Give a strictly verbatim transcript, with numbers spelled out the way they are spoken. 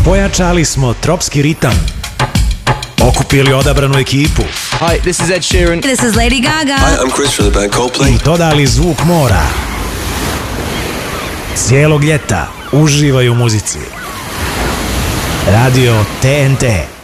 Pojačali smo tropski ritam. Okupili odabranu ekipu. Hi, this is Ed Sheeran. This is Lady Gaga. Hi, I'm Chris from the band Coldplay. I dodali zvuk mora. Cijelog ljeta uživaj u muzici. Radio T N T.